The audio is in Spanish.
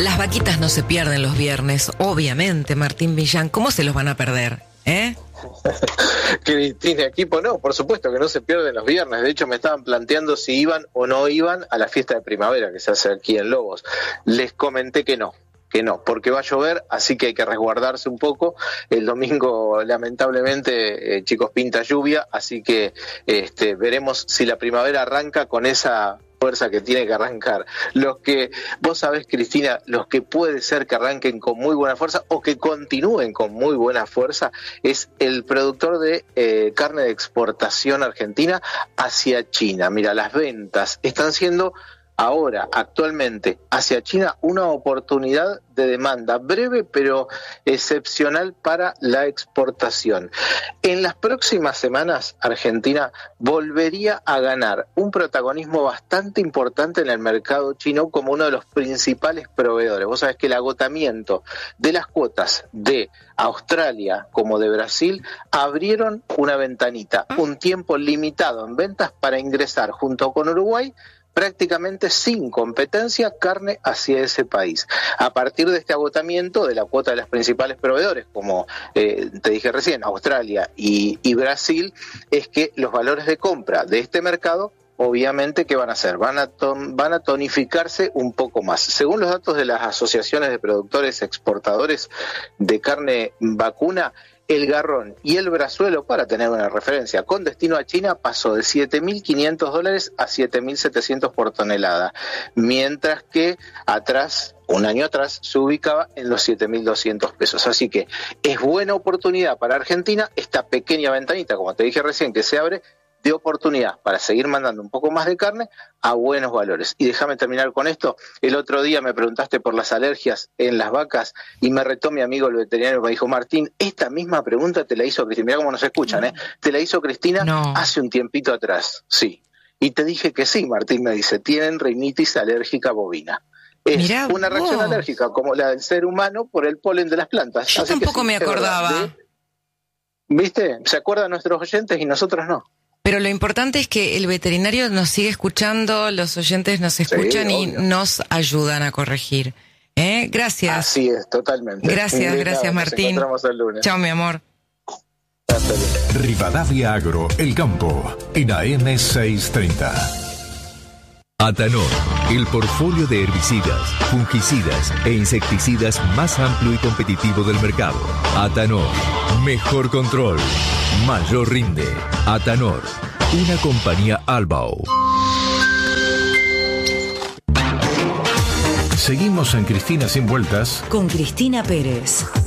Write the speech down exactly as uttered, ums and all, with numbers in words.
Las vaquitas no se pierden los viernes, obviamente, Martín Millán. ¿Cómo se los van a perder? ¿Eh? Cristina, equipo, no, por supuesto que no se pierden los viernes. De hecho, me estaban planteando si iban o no iban a la fiesta de primavera que se hace aquí en Lobos. Les comenté que no. que no, porque va a llover, así que hay que resguardarse un poco. El domingo, lamentablemente, eh, chicos, pinta lluvia, así que este, veremos si la primavera arranca con esa fuerza que tiene que arrancar. Los que, vos sabés, Cristina, los que puede ser que arranquen con muy buena fuerza o que continúen con muy buena fuerza es el productor de eh, carne de exportación argentina hacia China. Mira, las ventas están siendo ahora, actualmente, hacia China, una oportunidad de demanda breve pero excepcional para la exportación. En las próximas semanas, Argentina volvería a ganar un protagonismo bastante importante en el mercado chino como uno de los principales proveedores. Vos sabés que el agotamiento de las cuotas de Australia como de Brasil abrieron una ventanita, un tiempo limitado en ventas para ingresar junto con Uruguay prácticamente sin competencia carne hacia ese país. A partir de este agotamiento de la cuota de los principales proveedores, como eh, te dije recién, Australia y, y Brasil, es que los valores de compra de este mercado, obviamente, ¿qué van a hacer? Van a, ton, van a tonificarse un poco más. Según los datos de las asociaciones de productores exportadores de carne vacuna, el garrón y el brazuelo, para tener una referencia, con destino a China pasó de siete mil quinientos dólares a siete mil setecientos por tonelada, mientras que atrás, un año atrás, se ubicaba en los siete mil doscientos pesos. Así que es buena oportunidad para Argentina esta pequeña ventanita, como te dije recién, que se abre de oportunidad para seguir mandando un poco más de carne a buenos valores. Y déjame terminar con esto. El otro día me preguntaste por las alergias en las vacas y me retó mi amigo el veterinario y me dijo: Martín, esta misma pregunta te la hizo Cristina. Mirá cómo nos escuchan, ¿eh? Te la hizo Cristina no. hace un tiempito atrás. Sí. Y te dije que sí, Martín, me dice, tienen rinitis alérgica bovina. Es Mirá una vos. reacción alérgica como la del ser humano por el polen de las plantas. Yo Así tampoco que sí, me acordaba. De... ¿Viste? Se acuerdan nuestros oyentes y nosotros no. Pero lo importante es que el veterinario nos sigue escuchando, los oyentes nos escuchan sí, y nos ayudan a corregir. ¿Eh? Gracias. Así es, totalmente. Gracias, gracias nada, Martín. Nos encontramos el lunes. Chao, mi amor. Rivadavia Agro, El Campo, en A M seiscientos treinta. Atanor, el portfolio de herbicidas, fungicidas e insecticidas más amplio y competitivo del mercado. Atanor, mejor control, mayor rinde. Atanor, una compañía Albao. Seguimos en Cristina Sin Vueltas con Cristina Pérez.